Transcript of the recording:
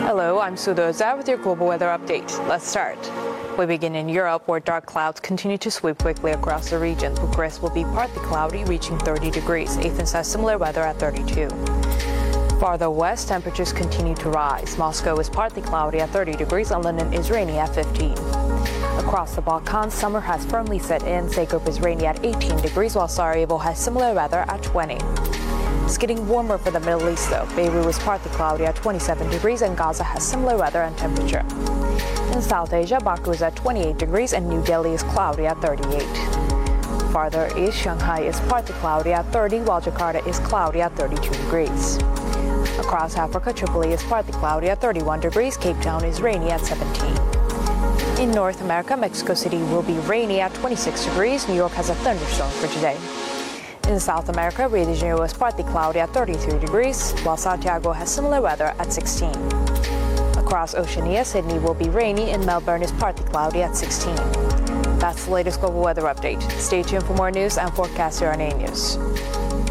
Hello, I'm Sudoza with your global weather update. Let's start. We begin in Europe, where dark clouds continue to sweep quickly across the region. Bucharest will be partly cloudy, reaching 30 degrees. Athens has similar weather at 32. Farther west, temperatures continue to rise. Moscow is partly cloudy at 30 degrees, and London is rainy at 15. Across the Balkans, summer has firmly set in. Zagreb is rainy at 18 degrees, while Sarajevo has similar weather at 20. It's getting warmer for the Middle East, though. Beirut is partly cloudy at 27 degrees, and Gaza has similar weather and temperature. In South Asia, Baku is at 28 degrees, and New Delhi is cloudy at 38. Farther east, Shanghai is partly cloudy at 30, while Jakarta is cloudy at 32 degrees. Across Africa, Tripoli is partly cloudy at 31 degrees. Cape Town is rainy at 17. In North America, Mexico City will be rainy at 26 degrees. New York has a thunderstorm for today. In South America, Rio de Janeiro is partly cloudy at 33 degrees, while Santiago has similar weather at 16. Across Oceania, Sydney will be rainy, and Melbourne is partly cloudy at 16. That's the latest global weather update. Stay tuned for more news and forecasts here on A News.